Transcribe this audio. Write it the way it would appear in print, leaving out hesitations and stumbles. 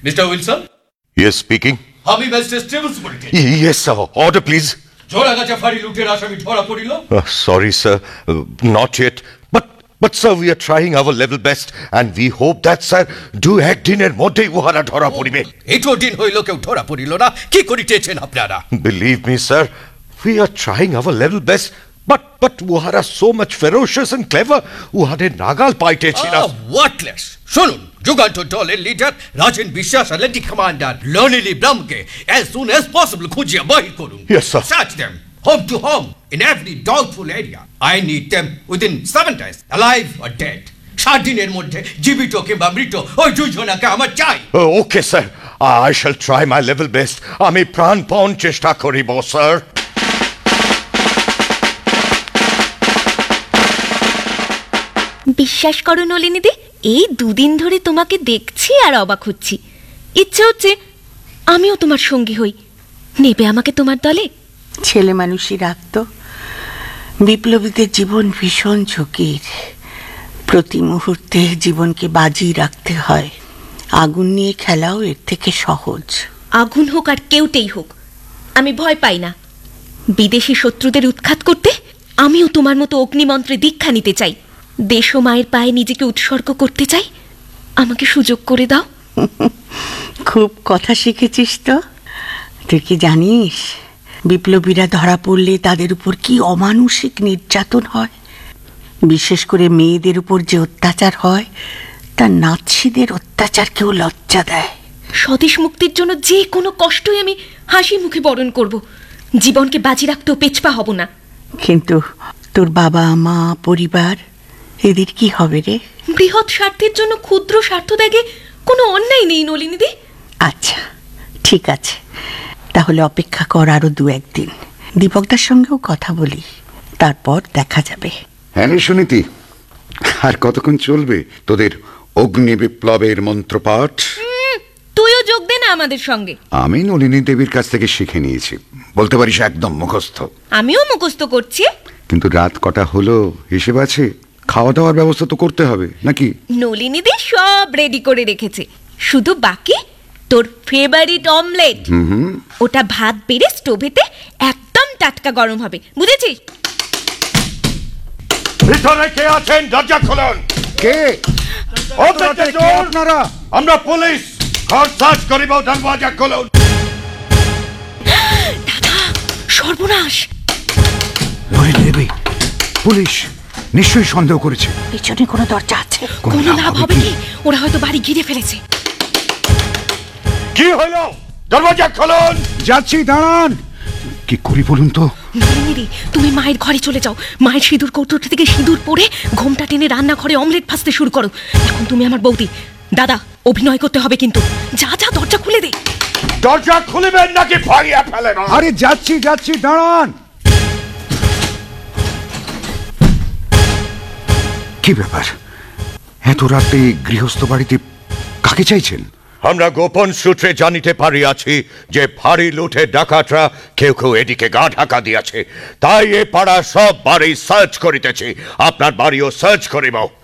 Mister Wilson. Yes, speaking. আমি magistrate Stevens বলছি। Yes, sir. Order, please. জোড়াগাছা ফাঁড়ি লুটের আসামি ধরা পড়িল। Sorry, sir. Not yet. But, sir, we are trying our level best, and we hope that, sir, do একদিনের মধ্যেই উহারা ধরা পড়িবে। এটো দিন হইল কেউ ধরা পড়িল না, কি করিতেছেন আপনারা? Believe me, sir, we are trying our level best. But উহারা so much ferocious and clever. উহাদের নাগাল পাইতেছি না। ওয়াটলেস। শুনুন, যুগান্তর দলের লিডার রাজেন বিশ্বাস আর lady commander লনিলি ব্রামকে as soon as possible খুঁজিয়া বাহির করুন। Yes, sir. Search them home to home in every doubtful area. I need them within 7 days, alive or dead. 7 দিনের মধ্যে জীবিত কিংবা মৃত ওই দুইজনকে আমার চাই। Okay, sir. I shall try my level best. আমি প্রাণপণ চেষ্টা করিব, sir. বিশ্বাস করো নলিনীদি, এই 2 দিন ধরে তোমাকে দেখছি আর অবাক হচ্ছি। ইচ্ছে হচ্ছে আমিও তোমার সঙ্গী হই। নেবে আমাকে তোমার দলে? ছেলে মানুষই রাখতো। বিপ্লবীদের জীবন ভীষণ ঝুঁকির। প্রতি মুহূর্তে জীবনকে বাজি রাখতে হয়। আগুন নিয়ে খেলাও এর থেকে সহজ। আগুন হোক আর কেউটেই হোক, আমি ভয় পাই না। বিদেশি শত্রুদের উৎখাত করতে আমিও তোমার মতো অগ্নিমন্ত্রে দীক্ষা নিতে চাই। দেশ ও মায়ের পায়ে নিজেকে উৎসর্গ করতে চাই। আমাকে সুযোগ করে দাও। খুব কথা শিখেছিস তো। তুই কি জানিস বিপ্লবীরা ধরা পড়লে তাদের উপর কি অমানুষিক নির্যাতন হয়? বিশেষ করে মেয়েদের উপর যে অত্যাচার হয় তা নাৎসিদের অত্যাচারকেও লজ্জা দেয়। স্বদেশ মুক্তির জন্য যে কোনো কষ্টই আমি হাসি মুখে বরণ করব। জীবনকে বাজি রাখতেও পেছপা হব না। কিন্তু তোর বাবা মা পরিবার এদের কি হবে রে? বৃহৎ স্বার্থের জন্য ক্ষুদ্র স্বার্থ ত্যাগে কোনো অন্যায় নেই নলিনীদি। আচ্ছা, ঠিক আছে, তাহলে অপেক্ষা কর আরো 2-1 দিন। দীপকদার সঙ্গেও কথা বলি, তারপর দেখা যাবে। হ্যাঁ রে সুনীতি, আর কতক্ষণ চলবে তোদের অগ্নি বিপ্লবের মন্ত্রপাঠ? তুইও যোগ দে না আমাদের সঙ্গে। আমি নলিনী দেবীর কাছ থেকে শিখে নিয়েছি, বলতে পারিস একদম মুখস্থ। আমিও মুখস্থ করছি। কিন্তু রাত কটা হলো হিসেব আছে? খাওয়া দাওয়ার ব্যবস্থা তো করতে হবে নাকি? নলিনীদি সব রেডি করে রেখেছে, শুধু বাকি তোর ফেভারিট অমলেট। ওটা ভাত বেড়ে স্টোভেতে একদম টাটকা গরম হবে, বুঝেছিস? ভিতরে কে আছেন? দরজা খুলুন। কে? আপনারা? আমরা পুলিশ। ঘর সার্চ করিব, দরজা খুলুন। দাদা, সর্বনাশ! নলিনী দেবী, পুলিশ নিশ্চয়ই সন্দেহ করেছে। পিছনে কোনো দরজা আছে? কোনো লাভ হবে কি? ওরা হয়তো বাড়ি ঘিরে ফেলেছে। কি হলো? দরজা খুলুন। যাচ্ছি, দাঁড়ান। কি করি বলুন তো? নলিনীদি, তুমি মায়ের ঘরে চলে যাও। মায়ের সিঁদুর কৌটোটা থেকে সিঁদুর পরে ঘোমটা টেনে রান্নাঘরে অমলেট ভাজতে শুরু করো। এখন তুমি আমার বৌদি। দাদা, অভিনয় করতে হবে কিন্তু। যা যা, দরজা খুলে দে। দরজা খুলবেন নাকি ভাঙিয়া ফেলেন? আরে যাচ্ছি, দাঁড়ান। কি ব্যাপার? এত রাতে গৃহস্থ বাড়িতে কাকে চাইছেন? আমরা গোপন সূত্রে জানিতে পারিয়াছি যে ভারী লুঠে ডাকাতরা কেউ এদিকে গা ঢাকা দিয়াছে। তাই এ পাড়া সব বাড়ি সার্চ করিতেছি। আপনার বাড়িও সার্চ করিব।